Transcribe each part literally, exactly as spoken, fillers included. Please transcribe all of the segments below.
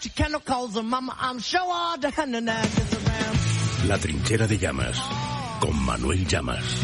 La trinchera de Llamas, con Manuel Llamas.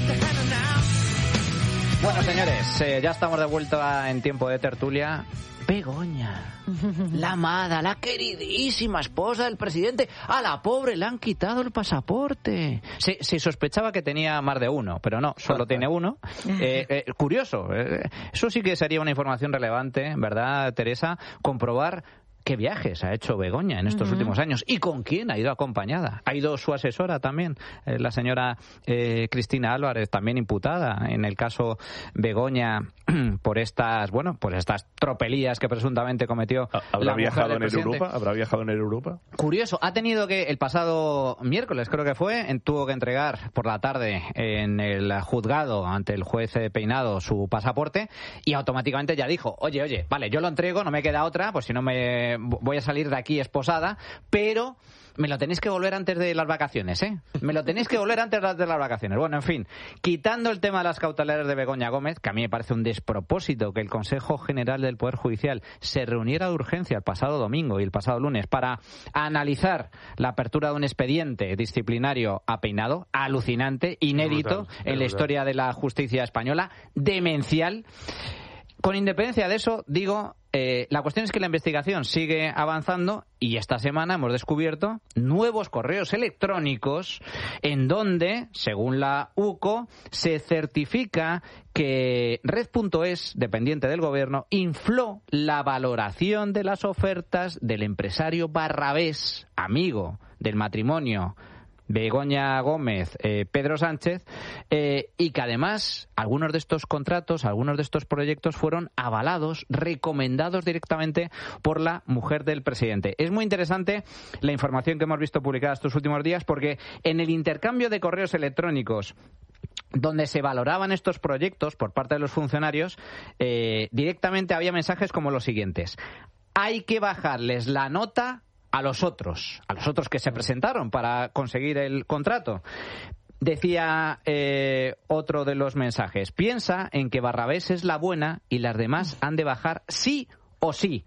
Bueno, señores, eh, ya estamos de vuelta en tiempo de tertulia. Begoña, la amada, la queridísima esposa del presidente. A la pobre le han quitado el pasaporte. Se, se sospechaba que tenía más de uno, pero no, solo tiene uno. Eh, eh, curioso, eh, eso sí que sería una información relevante, ¿verdad, Teresa? Comprobar qué viajes ha hecho Begoña en estos uh-huh. últimos años y con quién ha ido acompañada. Ha ido su asesora también, eh, la señora eh, Cristina Álvarez, también imputada en el caso Begoña por estas, bueno, por estas tropelías que presuntamente cometió. ¿Habrá la viajado mujer en Europa? ¿Habrá viajado en Europa? Curioso, ha tenido que el pasado miércoles, creo que fue, en, tuvo que entregar por la tarde en el juzgado ante el juez Peinado su pasaporte y automáticamente ya dijo, oye, oye, vale, yo lo entrego, no me queda otra, pues si no me voy a salir de aquí esposada, pero me lo tenéis que volver antes de las vacaciones, ¿eh? Me lo tenéis que volver antes de las vacaciones. Bueno, en fin, quitando el tema de las cautelares de Begoña Gómez, que a mí me parece un despropósito que el Consejo General del Poder Judicial se reuniera de urgencia el pasado domingo y el pasado lunes para analizar la apertura de un expediente disciplinario a Peinado, alucinante, inédito brutal, en la historia de la justicia española, demencial. Con independencia de eso, digo, eh, la cuestión es que la investigación sigue avanzando y esta semana hemos descubierto nuevos correos electrónicos en donde, según la U C O, se certifica que Red punto es, dependiente del gobierno, infló la valoración de las ofertas del empresario Barrabés, amigo del matrimonio Begoña Gómez, eh, Pedro Sánchez, eh, y que además algunos de estos contratos, algunos de estos proyectos fueron avalados, recomendados directamente por la mujer del presidente. Es muy interesante la información que hemos visto publicada estos últimos días porque en el intercambio de correos electrónicos donde se valoraban estos proyectos por parte de los funcionarios, eh, directamente había mensajes como los siguientes: hay que bajarles la nota a los otros, a los otros que se presentaron para conseguir el contrato. Decía eh, otro de los mensajes, piensa en que Barrabés es la buena y las demás han de bajar sí o sí.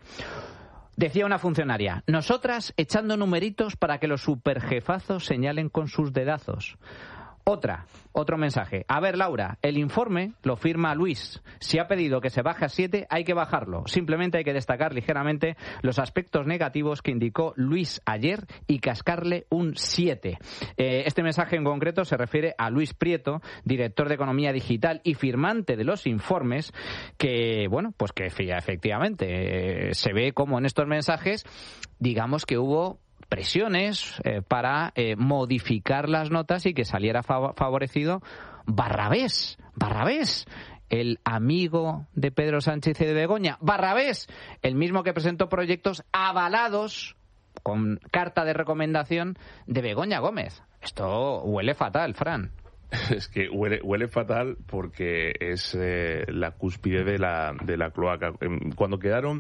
Decía una funcionaria, nosotras echando numeritos para que los superjefazos señalen con sus dedazos. Otra, otro mensaje. A ver, Laura, el informe lo firma Luis. Si ha pedido que se baje a siete, hay que bajarlo. Simplemente hay que destacar ligeramente los aspectos negativos que indicó Luis ayer y cascarle un siete. Eh, este mensaje en concreto se refiere a Luis Prieto, director de Economía Digital y firmante de los informes, que, bueno, pues que efectivamente eh, se ve como en estos mensajes, digamos que hubo presiones eh, para eh, modificar las notas y que saliera fav- favorecido Barrabés, Barrabés, el amigo de Pedro Sánchez y de Begoña, Barrabés, el mismo que presentó proyectos avalados con carta de recomendación de Begoña Gómez. Esto huele fatal, Fran. Es que huele, huele fatal porque es eh, la cúspide de la, de la cloaca. Cuando quedaron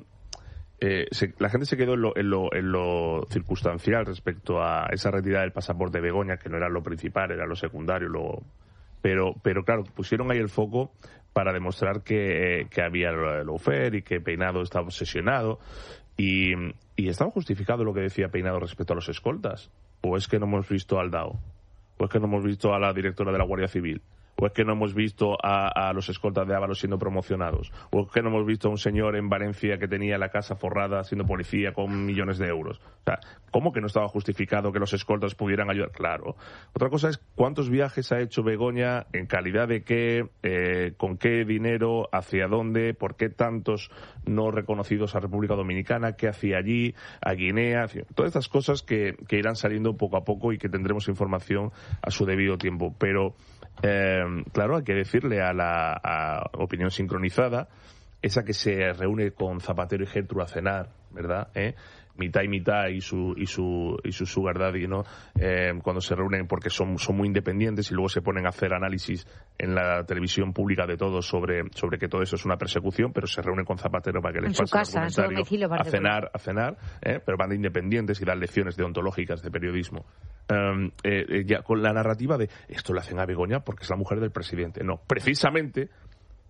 Eh, se, la gente se quedó en lo, en, lo, en lo circunstancial respecto a esa retirada del pasaporte de Begoña, que no era lo principal, era lo secundario, lo, pero, pero claro, pusieron ahí el foco para demostrar que, eh, que había lawfare y que Peinado estaba obsesionado y, y estaba justificado lo que decía Peinado respecto a los escoltas. ¿O es que no hemos visto al D A O? ¿O es que no hemos visto a la directora de la Guardia Civil? ¿O es que no hemos visto a, a los escoltas de Ábalos siendo promocionados? ¿O es que no hemos visto a un señor en Valencia que tenía la casa forrada siendo policía con millones de euros? O sea, ¿cómo que no estaba justificado que los escoltas pudieran ayudar? Claro. Otra cosa es cuántos viajes ha hecho Begoña, en calidad de qué, eh, con qué dinero, hacia dónde, por qué tantos no reconocidos a República Dominicana, qué hacía allí, a Guinea, todas estas cosas que, que irán saliendo poco a poco y que tendremos información a su debido tiempo. Pero Eh, claro, hay que decirle a la a Opinión Sincronizada, esa que se reúne con Zapatero y Gertrude a cenar, ¿verdad? ¿Eh? Mitad y mitad y su y su y su sugar daddy, ¿no? Eh, cuando se reúnen porque son son muy independientes y luego se ponen a hacer análisis en la televisión pública de todo sobre sobre que todo eso es una persecución, pero se reúnen con Zapatero para que les pase el comentario a cenar a cenar, ¿eh? Pero van de independientes y dan lecciones deontológicas de periodismo. Um, eh, eh, ya con la narrativa de esto lo hacen a Begoña porque es la mujer del presidente. No, precisamente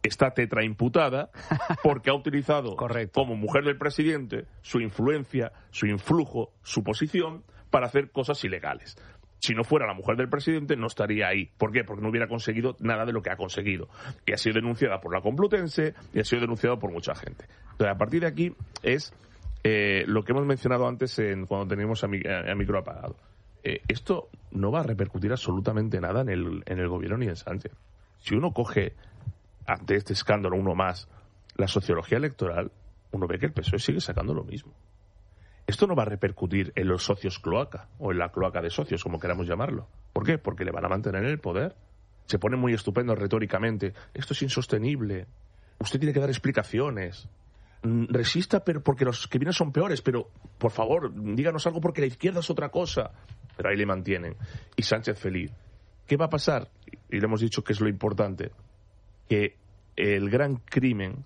está tetraimputada porque ha utilizado Correcto. como mujer del presidente su influencia, su influjo, su posición para hacer cosas ilegales. Si no fuera la mujer del presidente, no estaría ahí. ¿Por qué? Porque no hubiera conseguido nada de lo que ha conseguido. Y ha sido denunciada por la Complutense y ha sido denunciada por mucha gente. Entonces, a partir de aquí es eh, lo que hemos mencionado antes en, cuando teníamos a, mi, a, a micro apagado. Eh, esto no va a repercutir absolutamente nada en el, en el gobierno ni en Sánchez. Si uno coge, ante este escándalo, uno más, la sociología electoral, uno ve que el P S O E sigue sacando lo mismo. Esto no va a repercutir en los socios cloaca, o en la cloaca de socios, como queramos llamarlo. ¿Por qué? Porque le van a mantener en el poder. Se ponen muy estupendos retóricamente. Esto es insostenible. Usted tiene que dar explicaciones. Resista pero porque los que vienen son peores, pero, por favor, díganos algo porque la izquierda es otra cosa. Pero ahí le mantienen. Y Sánchez feliz. ¿Qué va a pasar? Y le hemos dicho que es lo importante. Que el gran crimen...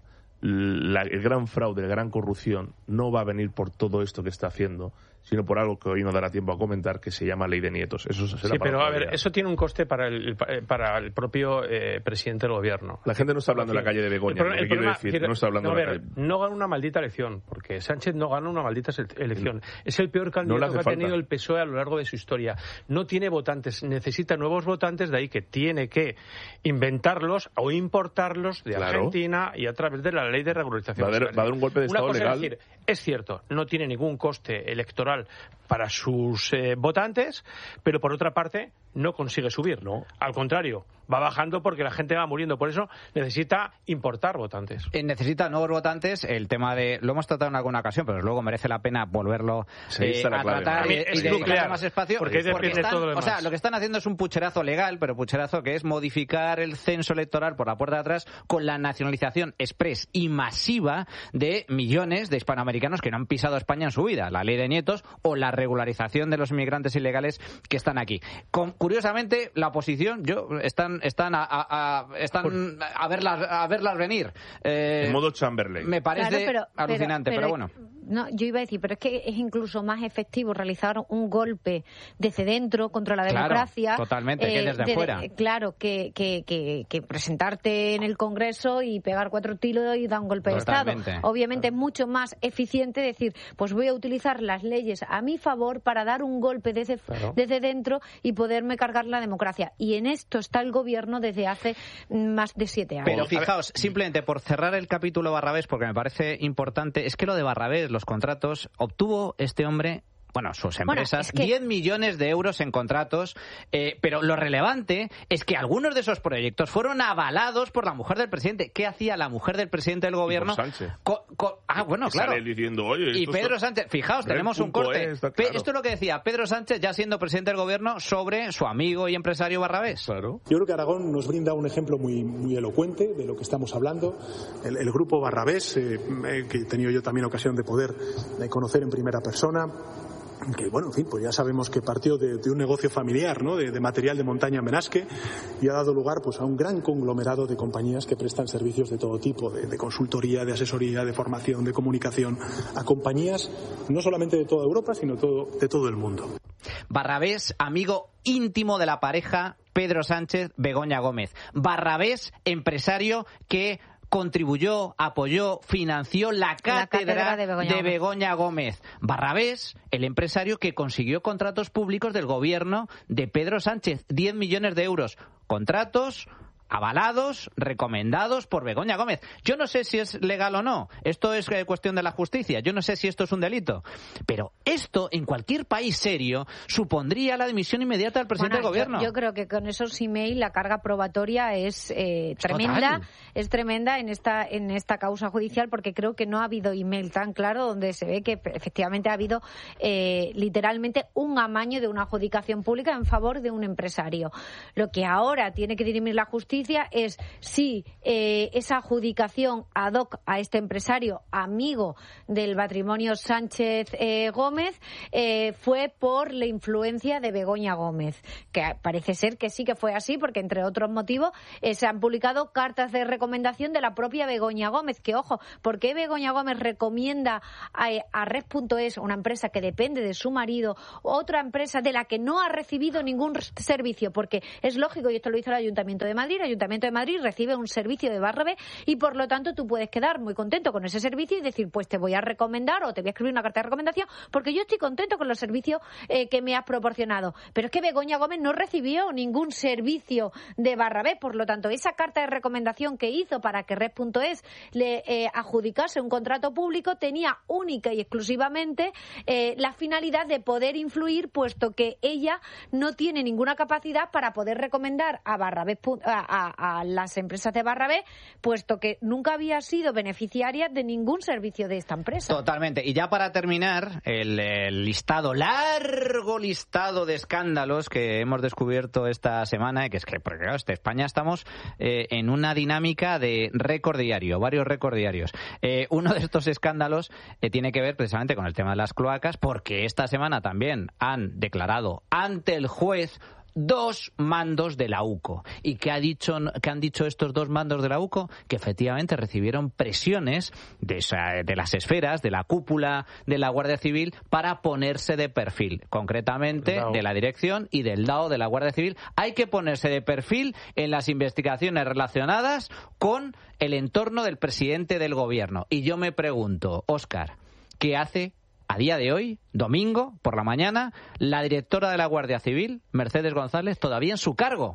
La, el gran fraude, la gran corrupción no va a venir por todo esto que está haciendo, sino por algo que hoy no dará tiempo a comentar, que se llama ley de nietos. Eso será sí, para pero a ver, eso tiene un coste para el, para el propio eh, presidente del gobierno. La gente no está hablando de la calle de Begoña, el, el, el problema, decir, quiere, no está hablando no, de la ver, calle. No gana una maldita elección, porque Sánchez no gana una maldita elección. Es el peor candidato no que ha falta. tenido el P S O E a lo largo de su historia. No tiene votantes, necesita nuevos votantes, de ahí que tiene que inventarlos o importarlos de claro. Argentina y a través de la ley de regularización. Va a, dar, va a dar un golpe de Estado legal. Es decir, es cierto, no tiene ningún coste electoral para sus eh, votantes, pero por otra parte no consigue subir. No. Al contrario, va bajando porque la gente va muriendo. Por eso necesita importar votantes. Eh, necesita nuevos votantes. El tema de... Lo hemos tratado en alguna ocasión, pero luego merece la pena volverlo sí, eh, a tratar y, es y dedicarle más espacio. Porque, porque están, todo lo demás. O sea, lo que están haciendo es un pucherazo legal, pero pucherazo que es modificar el censo electoral por la puerta de atrás con la nacionalización express y masiva de millones de hispanoamericanos que no han pisado España en su vida. La ley de nietos o la regularización de los inmigrantes ilegales que están aquí. Con, curiosamente, la oposición, yo, están, están a, a, a están a verlas, a verlas venir. Eh, en modo Chamberlain. Me parece claro, pero, alucinante, pero, pero, pero bueno. No, yo iba a decir, pero es que es incluso más efectivo realizar un golpe desde dentro contra la democracia. Claro, totalmente, eh, que desde de, fuera. De, claro, que, que, que, que presentarte en el Congreso y pegar cuatro tiros y dar un golpe totalmente. de Estado. Obviamente claro. es mucho más eficiente decir, pues voy a utilizar las leyes a mi favor para dar un golpe desde, claro. desde dentro y poderme cargar la democracia. Y en esto está el Gobierno desde hace más de siete años. Pero fijaos, simplemente por cerrar el capítulo Barrabés, porque me parece importante, es que lo de Barrabés, los contratos, obtuvo este hombre, bueno, sus empresas, bueno, es que... diez millones de euros en contratos, eh, pero lo relevante es que algunos de esos proyectos fueron avalados por la mujer del presidente. ¿Qué hacía la mujer del presidente del gobierno? Y por Sánchez. Co co ah, bueno, que claro. Sale diciendo, oye, y Pedro es... Sánchez, fijaos, tenemos un corte. Es, claro. Esto es lo que decía Pedro Sánchez, ya siendo presidente del gobierno, sobre su amigo y empresario Barrabés. Claro. Yo creo que Aragón nos brinda un ejemplo muy, muy elocuente de lo que estamos hablando. El, el grupo Barrabés, eh, eh, que he tenido yo también ocasión de poder de conocer en primera persona, que bueno, en fin, pues ya sabemos que partió de, de un negocio familiar, ¿no? De, de material de montaña en Benasque, y ha dado lugar pues a un gran conglomerado de compañías que prestan servicios de todo tipo, de, de consultoría, de asesoría, de formación, de comunicación, a compañías no solamente de toda Europa, sino todo, de todo el mundo. Barrabés, amigo íntimo de la pareja Pedro Sánchez, Begoña Gómez. Barrabés, empresario que contribuyó, apoyó, financió la cátedra, la cátedra de, Begoña, de Begoña Gómez. Barrabés, el empresario que consiguió contratos públicos del gobierno de Pedro Sánchez, diez millones de euros. Contratos avalados, recomendados por Begoña Gómez. Yo no sé si es legal o no. Esto es cuestión de la justicia. Yo no sé si esto es un delito. Pero esto, en cualquier país serio, supondría la dimisión inmediata del presidente bueno, del gobierno. Yo, yo creo que con esos emails la carga probatoria es eh, tremenda. Total. Es tremenda en esta en esta causa judicial, porque creo que no ha habido email tan claro donde se ve que efectivamente ha habido eh, literalmente un amaño de una adjudicación pública en favor de un empresario. Lo que ahora tiene que dirimir la justicia es si eh, esa adjudicación ad hoc a este empresario, amigo del matrimonio Sánchez eh, Gómez, eh, fue por la influencia de Begoña Gómez, que parece ser que sí que fue así, porque entre otros motivos eh, se han publicado cartas de recomendación de la propia Begoña Gómez, que ojo, ¿por qué Begoña Gómez recomienda a, a Red punto es, una empresa que depende de su marido, otra empresa de la que no ha recibido ningún servicio? Porque es lógico, y esto lo hizo el Ayuntamiento de Madrid, Ayuntamiento de Madrid recibe un servicio de Barrabés y por lo tanto tú puedes quedar muy contento con ese servicio y decir, pues te voy a recomendar o te voy a escribir una carta de recomendación porque yo estoy contento con los servicios eh, que me has proporcionado. Pero es que Begoña Gómez no recibió ningún servicio de Barrabés, por lo tanto esa carta de recomendación que hizo para que Red punto es le eh, adjudicase un contrato público tenía única y exclusivamente eh, la finalidad de poder influir, puesto que ella no tiene ninguna capacidad para poder recomendar a Barrabés, a, a, a las empresas de Barrabés, puesto que nunca había sido beneficiaria de ningún servicio de esta empresa. Totalmente. Y ya para terminar, el, el listado, largo listado de escándalos que hemos descubierto esta semana, que es que, porque claro, en España estamos eh, en una dinámica de récord diario, varios récord diarios. Eh, uno de estos escándalos eh, tiene que ver precisamente con el tema de las cloacas, porque esta semana también han declarado ante el juez dos mandos de la UCO. ¿Y qué ha dicho, qué han dicho estos dos mandos de la UCO? Que efectivamente recibieron presiones de, esa, de las esferas, de la cúpula de la Guardia Civil para ponerse de perfil, concretamente no. de la dirección y del D A O de la Guardia Civil. Hay que ponerse de perfil en las investigaciones relacionadas con el entorno del presidente del gobierno. Y yo me pregunto, Óscar, ¿qué hace a día de hoy, domingo, por la mañana, la directora de la Guardia Civil, Mercedes González, todavía en su cargo?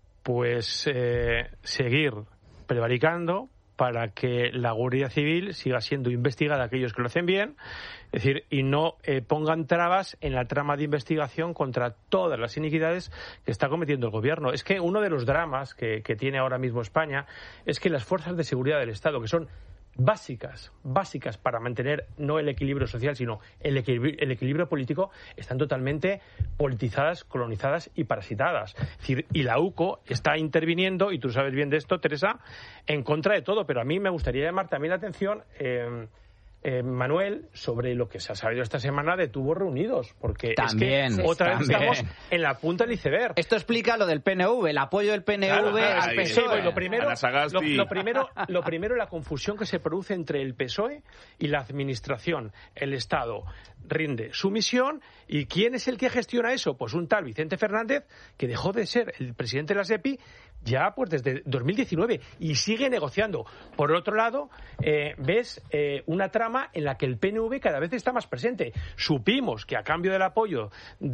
Pues eh, seguir prevaricando para que la Guardia Civil siga siendo investigada aquellos que lo hacen bien, es decir, y no eh, pongan trabas en la trama de investigación contra todas las iniquidades que está cometiendo el gobierno. Es que uno de los dramas que, que tiene ahora mismo España es que las fuerzas de seguridad del Estado, que son básicas, básicas para mantener no el equilibrio social, sino el equilibrio, el equilibrio político, están totalmente politizadas, colonizadas y parasitadas. Es decir, y la UCO está interviniendo, y tú sabes bien de esto, Teresa, en contra de todo. Pero a mí me gustaría llamar también la atención, eh, eh, Manuel, sobre lo que se ha sabido esta semana de tubos reunidos, porque también, es que otra vez también. estamos en la punta del iceberg. Esto explica lo del P N V, el apoyo del P N V claro, al P S O E. P S O E. Sí, lo primero, lo, lo primero, lo lo primero, la confusión que se produce entre el P S O E y la administración. El Estado rinde su misión, ¿y quién es el que gestiona eso? Pues un tal Vicente Fernández, que dejó de ser el presidente de la SEPI ya pues desde dos mil diecinueve y sigue negociando. Por otro lado, eh, ves eh, una trama en la que el P N V cada vez está más presente. Supimos que a cambio del apoyo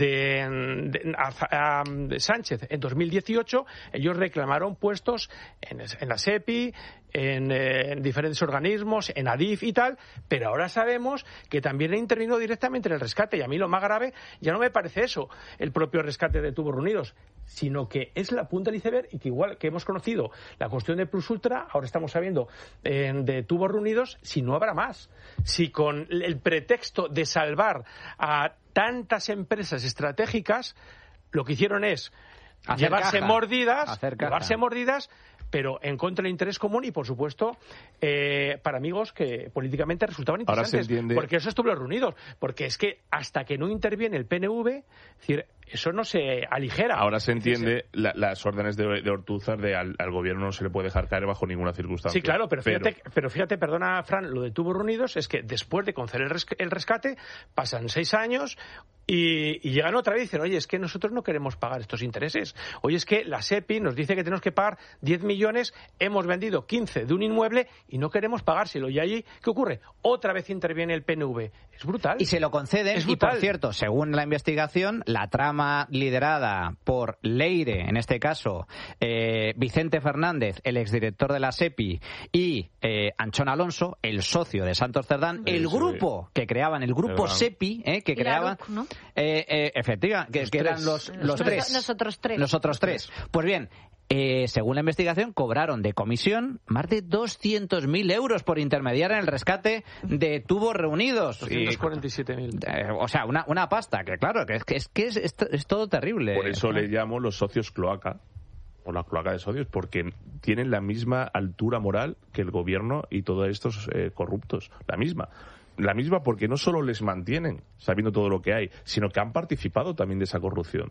de, de a, a Sánchez en dos mil dieciocho, ellos reclamaron puestos en, en la SEPI, en, eh, en diferentes organismos, en ADIF y tal, pero ahora sabemos que también ha intervenido directamente en el rescate, y a mí lo más grave ya no me parece eso, el propio rescate de tubos reunidos, sino que es la punta del iceberg, y que igual que hemos conocido la cuestión de Plus Ultra, ahora estamos sabiendo eh, de tubos reunidos, si no habrá más. Si con el pretexto de salvar a tantas empresas estratégicas, lo que hicieron es hacer llevarse caja, mordidas, hacer llevarse mordidas, pero en contra del interés común y, por supuesto, eh, para amigos que políticamente resultaban interesantes. Ahora se entiende. Porque eso estuvo reunidos. Porque es que hasta que no interviene el P N V, es decir, eso no se aligera. Ahora se entiende la, las órdenes de, de Ortúzar de al, al gobierno no se le puede dejar caer bajo ninguna circunstancia. Sí, claro, pero fíjate, pero... pero fíjate, perdona, Fran, lo de tubos reunidos es que después de conceder el, res, el rescate, pasan seis años y, y llegan otra vez y dicen, oye, es que nosotros no queremos pagar estos intereses. Oye, es que la SEPI nos dice que tenemos que pagar diez millones, hemos vendido quince de un inmueble y no queremos pagárselo. Y allí, ¿qué ocurre? Otra vez interviene el P N V. Es brutal. Y se lo conceden. Y, por cierto, según la investigación, la trama liderada por Leire, en este caso, eh, Vicente Fernández, el exdirector de la SEPI, y eh, Anchón Alonso, el socio de Santos Cerdán, sí, el grupo sí. que creaban, el grupo SEPI, eh, que creaban... Ruc, ¿no? eh, eh, efectivamente, que, que eran los, los, los tres. Los otros tres. Los otros tres. Pues bien... Eh, según la investigación, cobraron de comisión más de doscientos mil euros por intermediar en el rescate de tubos reunidos. doscientos cuarenta y siete mil. Eh, o sea, una, una pasta, que claro, que es que es, que es, es, es todo terrible. Por eso le llamo los socios cloaca, o la cloaca de socios, porque tienen la misma altura moral que el gobierno y todos estos eh, corruptos. La misma. La misma porque no solo les mantienen sabiendo todo lo que hay, sino que han participado también de esa corrupción.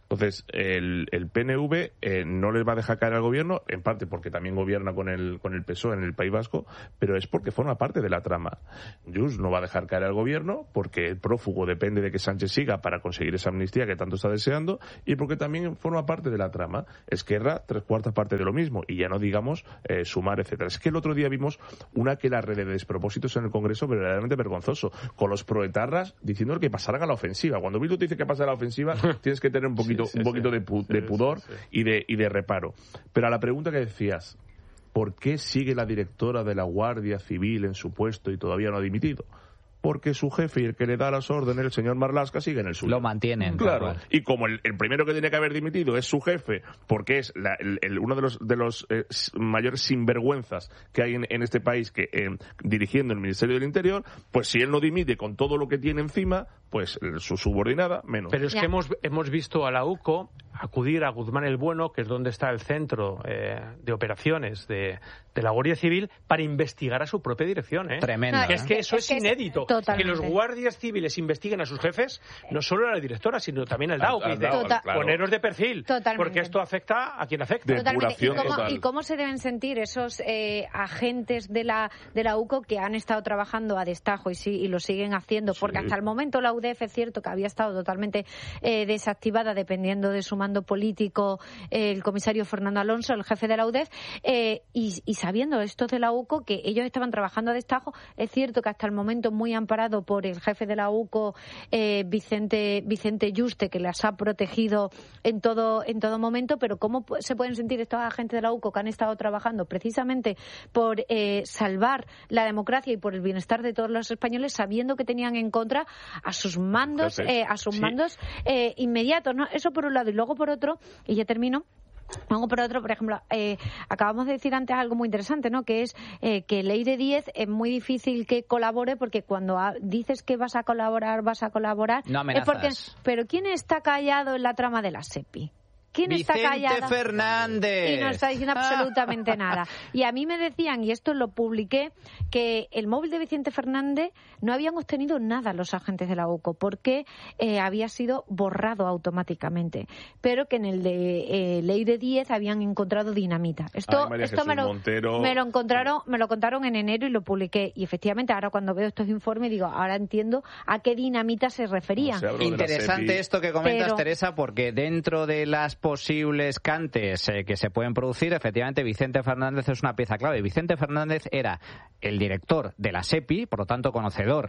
Entonces, el, el P N V eh, no les va a dejar caer al gobierno, en parte porque también gobierna con el, con el P S O E en el País Vasco, pero es porque forma parte de la trama. Junts no va a dejar caer al gobierno porque el prófugo depende de que Sánchez siga para conseguir esa amnistía que tanto está deseando y porque también forma parte de la trama. Esquerra, tres cuartas partes de lo mismo, y ya no digamos eh, Sumar, etcétera. Es que el otro día vimos una que la red de despropósitos en el Congreso verdaderamente vergonzoso, con los proetarras diciendo que pasaran a la ofensiva. Cuando Bildu te dice que pasa a la ofensiva, tienes que tener un poquito, sí, sí, un poquito sí. de, pu- de pudor sí, sí, sí. y de y de reparo. Pero a la pregunta que decías, ¿por qué sigue la directora de la Guardia Civil en su puesto y todavía no ha dimitido? Porque su jefe y el que le da las órdenes, el señor Marlaska, sigue en el suyo. Lo mantienen. Claro. Y como el, el primero que tiene que haber dimitido es su jefe, porque es la, el, el, uno de los de los eh, mayores sinvergüenzas que hay en, en este país, que eh, dirigiendo el Ministerio del Interior, pues si él no dimite con todo lo que tiene encima, pues su subordinada menos. Pero es ya. que hemos hemos visto a la U C O acudir a Guzmán el Bueno, que es donde está el centro eh, de operaciones de, de la Guardia Civil, para investigar a su propia dirección. ¿eh? Tremendo. No, Que es que eso es, es que inédito. Es, que los guardias civiles investiguen a sus jefes, no solo a la directora, sino también al D A O. Que dice, Tota- claro. poneros de perfil, Totalmente. porque esto afecta a quien afecta. Totalmente. ¿Y cómo, total. ¿Y cómo se deben sentir esos eh, agentes de la de la U C O que han estado trabajando a destajo y, sí, y lo siguen haciendo? Porque Sí. hasta el momento la U D F es cierto que había estado totalmente eh, desactivada dependiendo de su mando político, eh, el comisario Fernando Alonso, el jefe de la U D F, eh, y, y sabiendo estos de la U C O que ellos estaban trabajando a destajo, es cierto que hasta el momento muy amparado por el jefe de la U C O, eh, Vicente Vicente Yuste, que las ha protegido en todo en todo momento, pero ¿cómo se pueden sentir estos agentes de la U C O que han estado trabajando precisamente por eh, salvar la democracia y por el bienestar de todos los españoles, sabiendo que tenían en contra a sus mandos eh, a sus Sí. mandos eh, inmediatos, ¿no? Eso por un lado, y luego por otro, y ya termino. Luego, por otro, por ejemplo, eh, acabamos de decir antes algo muy interesante, ¿no? Que es eh, que Leire Díez es muy difícil que colabore, porque cuando ha, dices que vas a colaborar, vas a colaborar. No es porque, amenazas. pero ¿quién está callado en la trama de la SEPI? ¿Quién Vicente está callado? Fernández. Y no está diciendo absolutamente nada. Y a mí me decían, y esto lo publiqué, que el móvil de Vicente Fernández no habían obtenido nada los agentes de la U C O, porque eh, había sido borrado automáticamente. Pero que en el de eh, Leire Díez habían encontrado dinamita. Esto, Ay, María esto Jesús me, lo, Montero. me lo encontraron, me lo contaron en enero y lo publiqué. Y efectivamente, ahora cuando veo estos informes, digo, ahora entiendo a qué dinamita se referían. O sea, hablo de la Interesante SEPI. esto que comentas, Pero- Teresa, porque dentro de las posibles cantes eh, que se pueden producir, efectivamente Vicente Fernández es una pieza clave. Vicente Fernández era el director de la SEPI, por lo tanto conocedor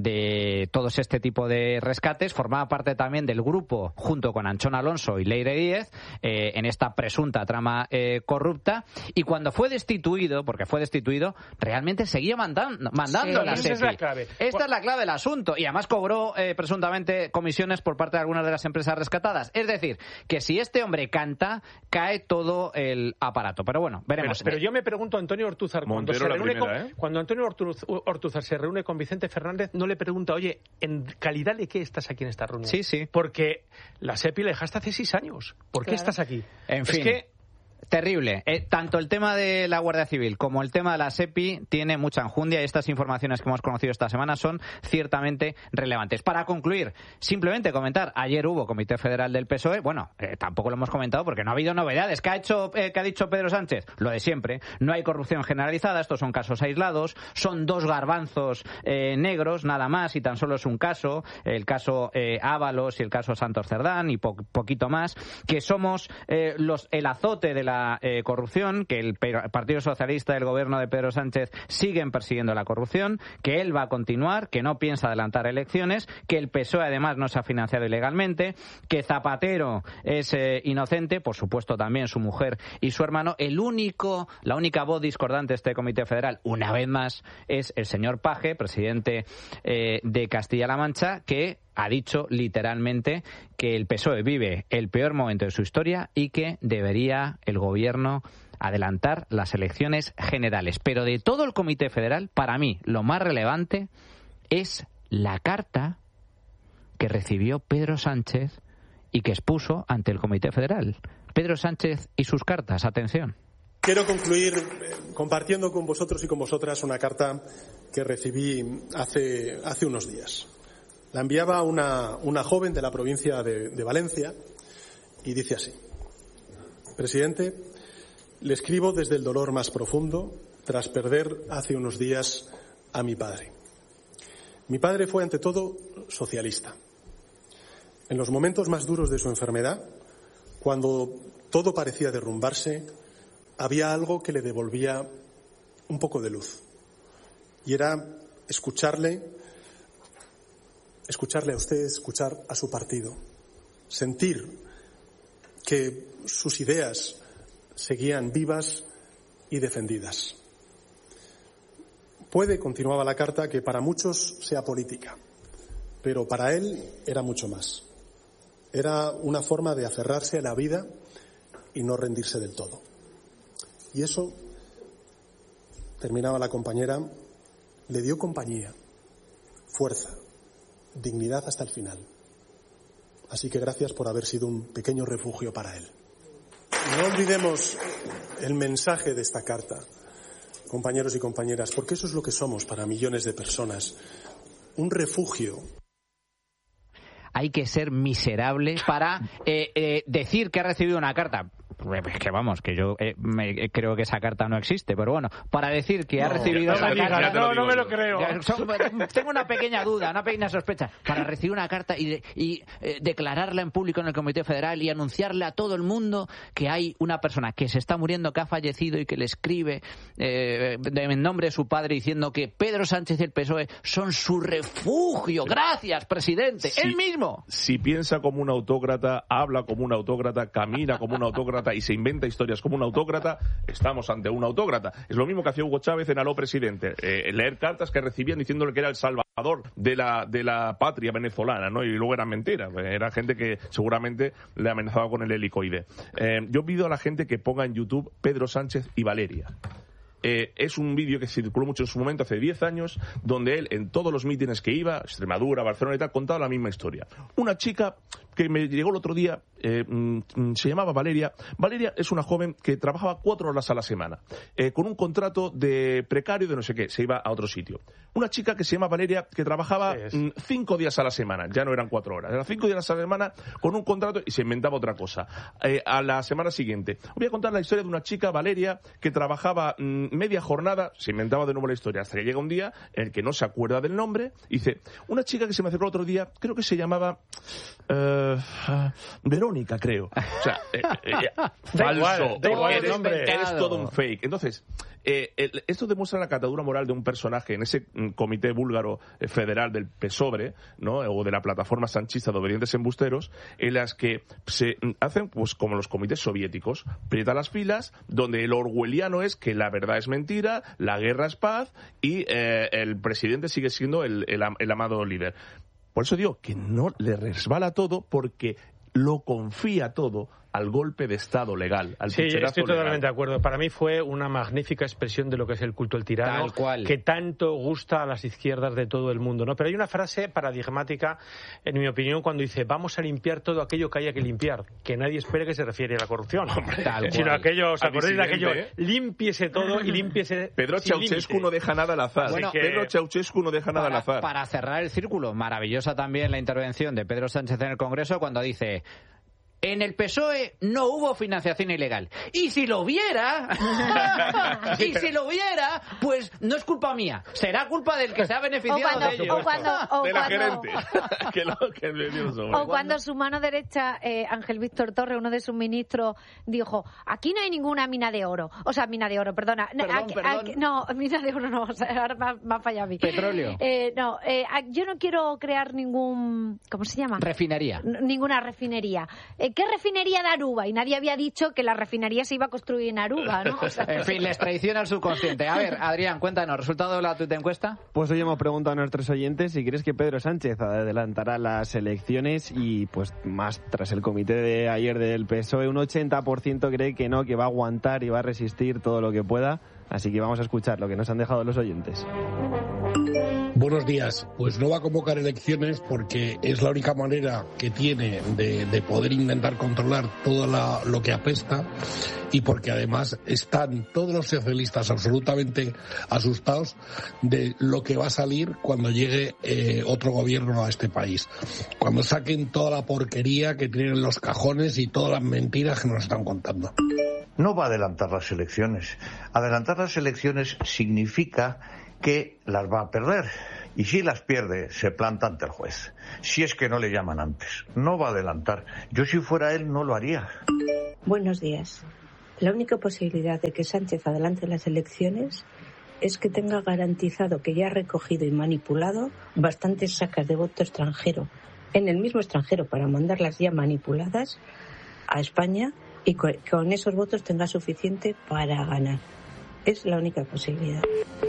de todos este tipo de rescates, formaba parte también del grupo junto con Anchón Alonso y Leire Díez eh, en esta presunta trama eh, corrupta, y cuando fue destituido, porque fue destituido, realmente seguía mandando, mandando Sí. la Esa SEPI. es la clave. Esta es la clave del asunto, y además cobró eh, presuntamente comisiones por parte de algunas de las empresas rescatadas. Es decir, que si este hombre canta, cae todo el aparato. Pero bueno, Pero, veremos. pero yo me pregunto a Antonio Ortúzar, cuando, Montero se la reúne primera, con, ¿eh? cuando Antonio Ortuz- Ortúzar se reúne con Vicente Fernández, no le pregunta, oye, ¿en calidad de qué estás aquí en esta reunión? Sí, sí. Porque la SEPI la dejaste hace seis años. ¿Por qué Claro. estás aquí? En es fin. que Terrible. Eh, tanto el tema de la Guardia Civil como el tema de la SEPI tiene mucha enjundia, y estas informaciones que hemos conocido esta semana son ciertamente relevantes. Para concluir, simplemente comentar, ayer hubo Comité Federal del P S O E, bueno, eh, tampoco lo hemos comentado porque no ha habido novedades. ¿Qué ha hecho, eh, qué ha dicho Pedro Sánchez? Lo de siempre. No hay corrupción generalizada, estos son casos aislados, son dos garbanzos eh, negros, nada más, y tan solo es un caso, el caso eh, Ábalos y el caso Santos Cerdán y po- poquito más, que somos eh, los el azote de la eh, corrupción, que el Pe- Partido Socialista y el gobierno de Pedro Sánchez siguen persiguiendo la corrupción, que él va a continuar, que no piensa adelantar elecciones, que el P S O E además no se ha financiado ilegalmente, que Zapatero es eh, inocente, por supuesto también su mujer y su hermano. El único, la única voz discordante de este Comité Federal, una vez más, es el señor Paje, presidente eh, de Castilla-La Mancha, que ha dicho literalmente que el P S O E vive el peor momento de su historia y que debería el gobierno adelantar las elecciones generales. Pero de todo el Comité Federal, para mí, lo más relevante es la carta que recibió Pedro Sánchez y que expuso ante el Comité Federal. Pedro Sánchez y sus cartas, atención. Quiero concluir eh, compartiendo con vosotros y con vosotras una carta que recibí hace, hace unos días. La enviaba una, una joven de la provincia de, de Valencia y dice así: Presidente, le escribo desde el dolor más profundo tras perder hace unos días a mi padre. Mi padre fue ante todo socialista. En los momentos más duros de su enfermedad, cuando todo parecía derrumbarse, había algo que le devolvía un poco de luz. Y era escucharle, escucharle a usted, escuchar a su partido, sentir que sus ideas seguían vivas y defendidas. Puede, continuaba la carta, que para muchos sea política, pero para él era mucho más. Era una forma de aferrarse a la vida y no rendirse del todo. Y eso, terminaba la compañera, le dio compañía, fuerza, dignidad hasta el final. Así que gracias por haber sido un pequeño refugio para él. No olvidemos el mensaje de esta carta, compañeros y compañeras, porque eso es lo que somos para millones de personas. Un refugio. Hay que ser miserable para eh, eh, decir que ha recibido una carta. Es que vamos, que yo eh, me, creo que esa carta no existe, pero bueno, para decir que no, ha recibido esa carta... No, no me lo creo. Son, tengo una pequeña duda, una pequeña sospecha. Para recibir una carta y, y eh, declararla en público en el Comité Federal y anunciarle a todo el mundo que hay una persona que se está muriendo, que ha fallecido y que le escribe eh, en nombre de su padre diciendo que Pedro Sánchez y el P S O E son su refugio. Gracias, presidente. Sí, él mismo. Si piensa como un autócrata, habla como un autócrata, camina como un autócrata y se inventa historias como un autócrata, estamos ante un autócrata. Es lo mismo que hacía Hugo Chávez en Aló Presidente, eh, leer cartas que recibían diciéndole que era el salvador de la de la patria venezolana, ¿no? Y luego era mentira, era gente que seguramente le amenazaba con el helicoide. Eh, yo pido a la gente que ponga en YouTube Pedro Sánchez y Valeria. Eh, es un vídeo que circuló mucho en su momento, hace diez años, donde él, en todos los mítines que iba, Extremadura, Barcelona y tal, contaba la misma historia. Una chica que me llegó el otro día, eh, mm, se llamaba Valeria. Valeria es una joven que trabajaba cuatro horas a la semana, eh, con un contrato de precario de no sé qué, se iba a otro sitio. Una chica que se llama Valeria, que trabajaba sí, mm, cinco días a la semana, ya no eran cuatro horas, eran cinco días a la semana con un contrato y se inventaba otra cosa. Eh, a la semana siguiente, voy a contar la historia de una chica, Valeria, que trabajaba mm, media jornada, se inventaba de nuevo la historia, hasta que llega un día en el que no se acuerda del nombre, y dice, una chica que se me acercó el otro día, creo que se llamaba uh, uh, Verónica, creo. O sea, eh, eh, falso, igual, da igual, eres, hombre. eres todo un fake. Entonces, eh, el, esto demuestra la catadura moral de un personaje en ese mm, comité búlgaro eh, federal del P S O B R E, ¿no? O de la plataforma sanchista de obedientes embusteros, en las que se mm, hacen, pues como los comités soviéticos, prieta las filas, donde el orwelliano es que la verdad es mentira, la guerra es paz y eh, el presidente sigue siendo el, el, el amado líder. Por eso digo que no le resbala todo, porque lo confía todo al golpe de Estado legal, al sí, pincherazo estoy totalmente legal. de acuerdo. Para mí fue una magnífica expresión de lo que es el culto al tirano, Tal cual. que tanto gusta a las izquierdas de todo el mundo, ¿no? Pero hay una frase paradigmática, en mi opinión, cuando dice vamos a limpiar todo aquello que haya que limpiar, que nadie espere que se refiere a la corrupción, Hombre, tal sino cual. aquello, ¿os acordáis de aquello? ¿eh? Límpiese todo y límpiese Pedro sin Ceausescu límite. no deja nada al azar. Bueno, que... Pedro Ceausescu no deja nada para, al azar. Para cerrar el círculo, maravillosa también la intervención de Pedro Sánchez en el Congreso cuando dice: en el P S O E no hubo financiación ilegal. Y si lo hubiera, y si lo hubiera, pues no es culpa mía. Será culpa del que se ha beneficiado O cuando- de ello. o cuando- o de la cuando- gerente. que lo, que me dio sobre. O cuando su mano derecha, eh, Ángel Víctor Torres, uno de sus ministros, dijo, aquí no hay ninguna mina de oro. O sea, mina de oro, perdona. Perdón, Aquí- perdón. aquí- no, mina de oro no, o sea, ahora me, ha- me ha fallado a mí. Petróleo. Eh, no, eh, a- yo no quiero crear ningún... ¿Cómo se llama? Refinería. N- ninguna refinería. Eh, ¿Qué refinería de Aruba? Y nadie había dicho que la refinería se iba a construir en Aruba, ¿no? O sea, En fin, les traiciona el subconsciente. A ver, Adrián, cuéntanos, ¿resultado de la tuita encuesta? Pues hoy hemos preguntado a nuestros oyentes si crees que Pedro Sánchez adelantará las elecciones y pues más tras el comité de ayer del P S O E, un ochenta por ciento cree que no, que va a aguantar y va a resistir todo lo que pueda. Así que vamos a escuchar lo que nos han dejado los oyentes. Buenos días. Pues no va a convocar elecciones porque es la única manera que tiene de, de poder intentar controlar todo la, lo que apesta, y porque además están todos los socialistas absolutamente asustados de lo que va a salir cuando llegue eh, otro gobierno a este país. Cuando saquen toda la porquería que tienen en los cajones y todas las mentiras que nos están contando. No va a adelantar las elecciones. Adelantar las elecciones significa que las va a perder. Y si las pierde, se planta ante el juez. Si es que no le llaman antes. No va a adelantar. Yo, si fuera él, no lo haría. Buenos días. La única posibilidad de que Sánchez adelante las elecciones es que tenga garantizado que ya ha recogido y manipulado bastantes sacas de voto extranjero en el mismo extranjero para mandarlas ya manipuladas a España, y con esos votos tenga suficiente para ganar. Es la única posibilidad.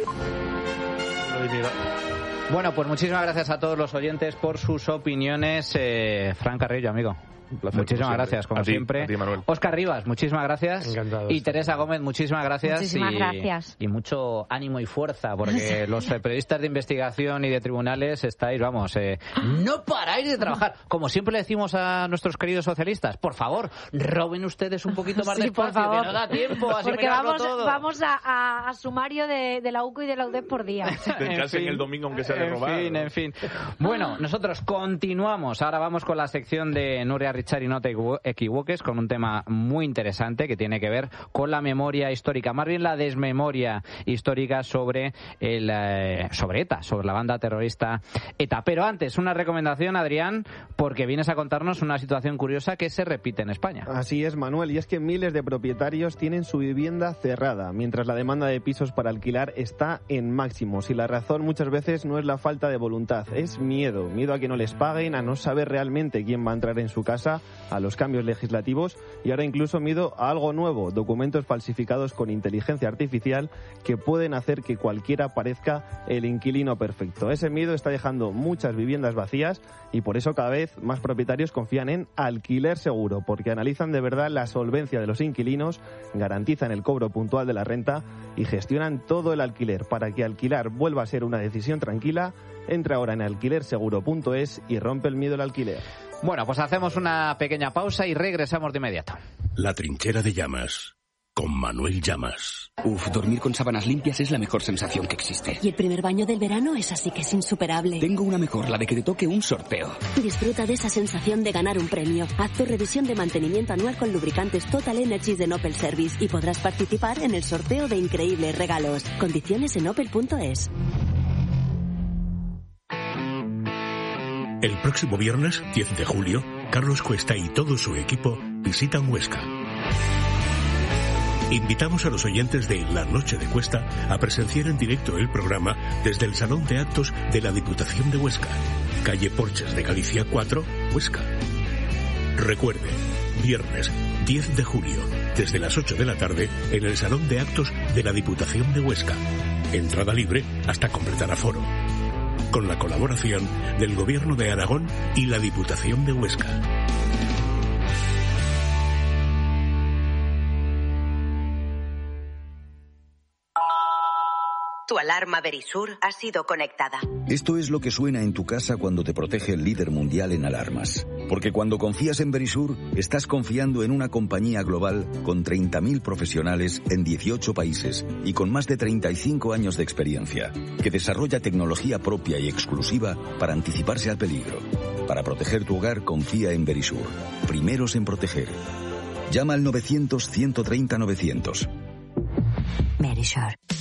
Bueno, pues muchísimas gracias a todos los oyentes por sus opiniones. Eh, Fran Carrillo, amigo. Un placer, muchísimas como gracias, como a ti, siempre. A ti, Manuel. Óscar Rivas, muchísimas gracias. Encantado. Y Teresa Gómez, muchísimas gracias. Muchísimas y, gracias. Y mucho ánimo y fuerza, porque los periodistas de investigación y de tribunales estáis, vamos, eh, no paráis de trabajar. Como siempre le decimos a nuestros queridos socialistas, por favor, roben ustedes un poquito más sí, de espacio, por favor. que no da tiempo a Porque vamos, todo. vamos a, a, a sumario de, de la U C U y de la U D E P por día. Descansen el domingo, aunque sea de en robar. fin, en fin. Bueno, nosotros continuamos. Ahora vamos con la sección de Nuria Richard y no te equivoques, con un tema muy interesante que tiene que ver con la memoria histórica, más bien la desmemoria histórica sobre el eh, sobre ETA, sobre la banda terrorista ETA. Pero antes, una recomendación, Adrián, porque vienes a contarnos una situación curiosa que se repite en España. Así es, Manuel, y es que miles de propietarios tienen su vivienda cerrada, mientras la demanda de pisos para alquilar está en máximos. Y la razón muchas veces no es la falta de voluntad, es miedo. Miedo a que no les paguen, a no saber realmente quién va a entrar en su casa, a los cambios legislativos, y ahora incluso miedo a algo nuevo, documentos falsificados con inteligencia artificial que pueden hacer que cualquiera parezca el inquilino perfecto. Ese miedo está dejando muchas viviendas vacías, y por eso cada vez más propietarios confían en Alquiler Seguro, porque analizan de verdad la solvencia de los inquilinos, garantizan el cobro puntual de la renta y gestionan todo el alquiler. Para que alquilar vuelva a ser una decisión tranquila, entra ahora en alquiler seguro punto es y rompe el miedo al alquiler. Bueno, pues hacemos una pequeña pausa y regresamos de inmediato. La trinchera de Llamas, con Manuel Llamas. Uf, dormir con sábanas limpias es la mejor sensación que existe. Y el primer baño del verano es así que es insuperable. Tengo una mejor, la de que te toque un sorteo. Disfruta de esa sensación de ganar un premio. Haz tu revisión de mantenimiento anual con lubricantes Total Energies de Opel Service y podrás participar en el sorteo de increíbles regalos. Condiciones en opel punto es. El próximo viernes, diez de julio, Carlos Cuesta y todo su equipo visitan Huesca. Invitamos a los oyentes de La Noche de Cuesta a presenciar en directo el programa desde el Salón de Actos de la Diputación de Huesca, calle Porches de Galicia cuatro, Huesca. Recuerde, viernes diez de julio, desde las ocho de la tarde, en el Salón de Actos de la Diputación de Huesca. Entrada libre hasta completar aforo. Con la colaboración del Gobierno de Aragón y la Diputación de Huesca. Tu alarma Verisur ha sido conectada. Esto es lo que suena en tu casa cuando te protege el líder mundial en alarmas. Porque cuando confías en Verisur, estás confiando en una compañía global con treinta mil profesionales en dieciocho países y con más de treinta y cinco años de experiencia, que desarrolla tecnología propia y exclusiva para anticiparse al peligro. Para proteger tu hogar, confía en Verisur. Primeros en proteger. Llama al novecientos, ciento treinta, novecientos. Verisur.